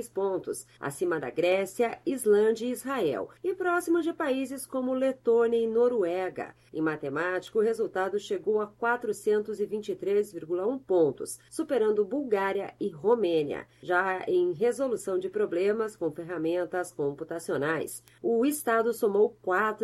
46 pontos, acima da Grécia, Islândia e Israel, e próximo de países como Letônia e Noruega. Em matemática, o resultado chegou a 423,1 pontos, superando Bulgária e Romênia. Já em resolução de problemas com ferramentas computacionais, o estado somou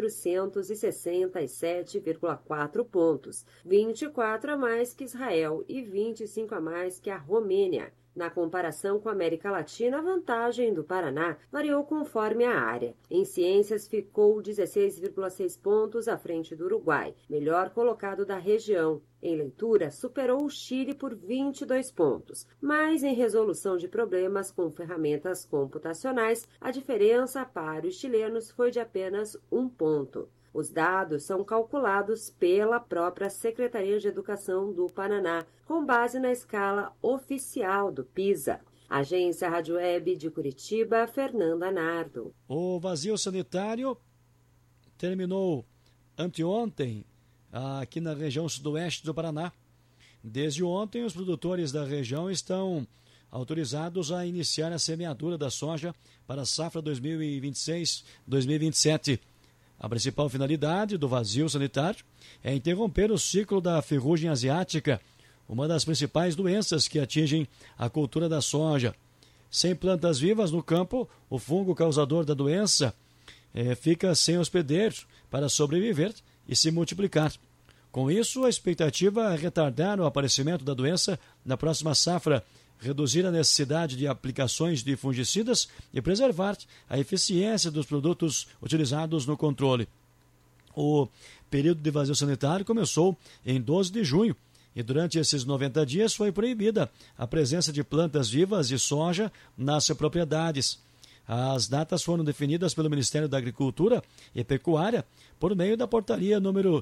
467,4 pontos, 24 a mais que Israel e 25 a mais que a Romênia. Na comparação com a América Latina, a vantagem do Paraná variou conforme a área. Em ciências, ficou 16,6 pontos à frente do Uruguai, melhor colocado da região. Em leitura, superou o Chile por 22 pontos. Mas em resolução de problemas com ferramentas computacionais, a diferença para os chilenos foi de apenas 1 ponto. Os dados são calculados pela própria Secretaria de Educação do Paraná, com base na escala oficial do PISA. Agência Rádio Web de Curitiba, Fernanda Nardo. O vazio sanitário terminou anteontem aqui na região sudoeste do Paraná. Desde ontem, os produtores da região estão autorizados a iniciar a semeadura da soja para a safra 2026-2027. A principal finalidade do vazio sanitário é interromper o ciclo da ferrugem asiática, uma das principais doenças que atingem a cultura da soja. Sem plantas vivas no campo, o fungo causador da doença fica sem hospedeiro para sobreviver e se multiplicar. Com isso, a expectativa é retardar o aparecimento da doença na próxima safra, reduzir a necessidade de aplicações de fungicidas e preservar a eficiência dos produtos utilizados no controle. O período de vazio sanitário começou em 12 de junho e durante esses 90 dias foi proibida a presença de plantas vivas de soja nas propriedades. As datas foram definidas pelo Ministério da Agricultura e Pecuária por meio da portaria número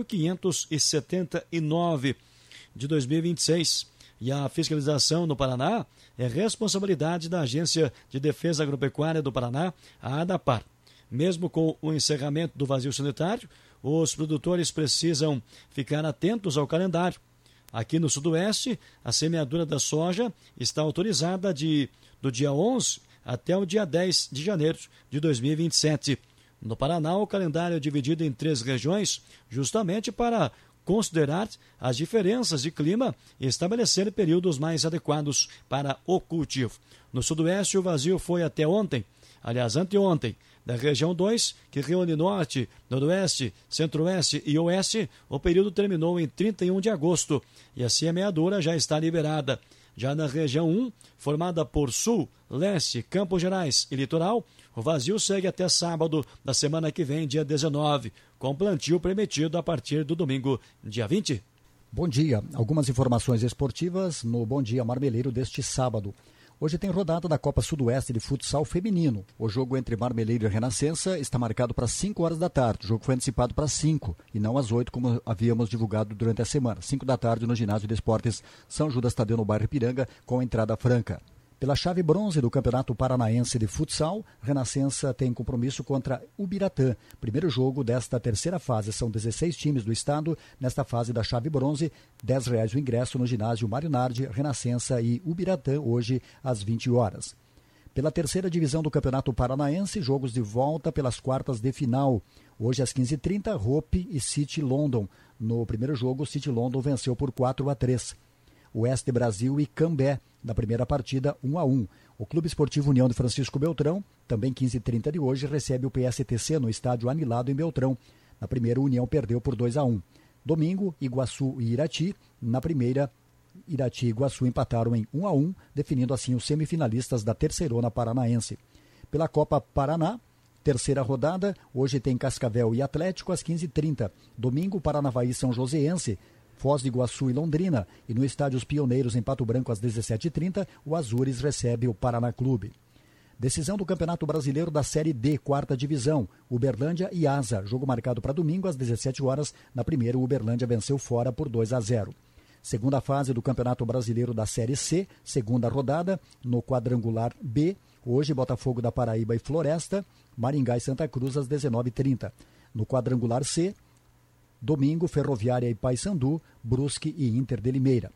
1579 de 2026. E a fiscalização no Paraná é responsabilidade da Agência de Defesa Agropecuária do Paraná, a ADAPAR. Mesmo com o encerramento do vazio sanitário, os produtores precisam ficar atentos ao calendário. Aqui no Sudoeste, a semeadura da soja está autorizada do dia 11 até o dia 10 de janeiro de 2027. No Paraná, o calendário é dividido em 3 regiões, justamente para considerar as diferenças de clima e estabelecer períodos mais adequados para o cultivo. No Sudoeste, o vazio foi até ontem, aliás, anteontem. Da região 2, que reúne Norte, Noroeste, Centro-Oeste e Oeste, o período terminou em 31 de agosto e a semeadura já está liberada. Já na região 1, formada por Sul, Leste, Campos Gerais e Litoral, o vazio segue até sábado da semana que vem, dia 19, com plantio permitido a partir do domingo, dia 20. Bom dia. Algumas informações esportivas no Bom Dia Marmeleiro deste sábado. Hoje tem rodada da Copa Sudoeste de Futsal Feminino. O jogo entre Marmeleiro e Renascença está marcado para 5 horas da tarde. O jogo foi antecipado para 5 e não às 8, como havíamos divulgado durante a semana. 5 da tarde no Ginásio de Esportes São Judas Tadeu, no bairro Ipiranga, com entrada franca. Pela chave bronze do Campeonato Paranaense de Futsal, Renascença tem compromisso contra Ubiratã. Primeiro jogo desta terceira fase. São 16 times do estado nesta fase da chave bronze. R$10 o ingresso no ginásio Mário Nardi, Renascença e Ubiratã, hoje às 20 horas. Pela terceira divisão do Campeonato Paranaense, jogos de volta pelas quartas de final. Hoje às 15h30, Hope e City London. No primeiro jogo, City London venceu por 4-3. Oeste Brasil e Cambé, na primeira partida, 1-1. O Clube Esportivo União de Francisco Beltrão, também 15h30 de hoje, recebe o PSTC no estádio Anilado em Beltrão. Na primeira, o União perdeu por 2-1. Domingo, Iguaçu e Irati. Na primeira, Irati e Iguaçu empataram em 1-1, definindo assim os semifinalistas da Terceirona Paranaense. Pela Copa Paraná, terceira rodada, hoje tem Cascavel e Atlético às 15h30. Domingo, Paranavaí e São Joséense, Foz do Iguaçu e Londrina, e no estádio Os Pioneiros em Pato Branco às 17h30, o Azures recebe o Paraná Clube. Decisão do Campeonato Brasileiro da Série D, quarta divisão, Uberlândia e Asa, jogo marcado para domingo às 17 horas, na primeira o Uberlândia venceu fora por 2-0. Segunda fase do Campeonato Brasileiro da Série C, segunda rodada, no quadrangular B, hoje Botafogo da Paraíba e Floresta, Maringá e Santa Cruz às 19h30. No quadrangular C, domingo, Ferroviária e Paysandu, Brusque e Inter de Limeira.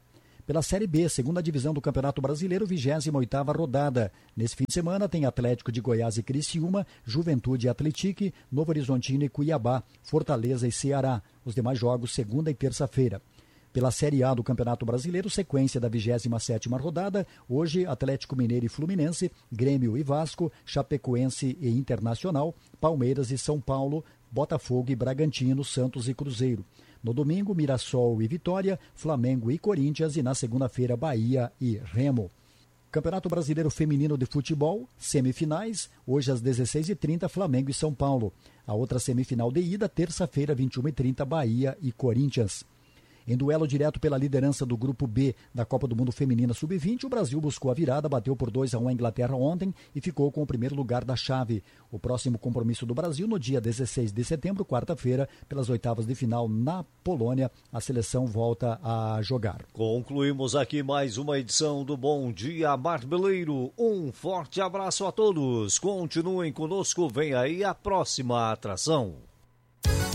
Pela Série B, segunda divisão do Campeonato Brasileiro, 28ª rodada. Nesse fim de semana tem Atlético de Goiás e Criciúma, Juventude e Atletique, Novo Horizontino e Cuiabá, Fortaleza e Ceará. Os demais jogos, segunda e terça-feira. Pela Série A do Campeonato Brasileiro, sequência da 27ª rodada, hoje Atlético Mineiro e Fluminense, Grêmio e Vasco, Chapecoense e Internacional, Palmeiras e São Paulo, Botafogo e Bragantino, Santos e Cruzeiro. No domingo, Mirassol e Vitória, Flamengo e Corinthians e na segunda-feira, Bahia e Remo. Campeonato Brasileiro Feminino de Futebol, semifinais, hoje às 16h30, Flamengo e São Paulo. A outra semifinal de ida, terça-feira, 21h30, Bahia e Corinthians. Em duelo direto pela liderança do Grupo B da Copa do Mundo Feminina Sub-20, o Brasil buscou a virada, bateu por 2-1 a Inglaterra ontem e ficou com o primeiro lugar da chave. O próximo compromisso do Brasil no dia 16 de setembro, quarta-feira, pelas oitavas de final na Polônia, a seleção volta a jogar. Concluímos aqui mais uma edição do Bom Dia Marmeleiro. Um forte abraço a todos. Continuem conosco, vem aí a próxima atração.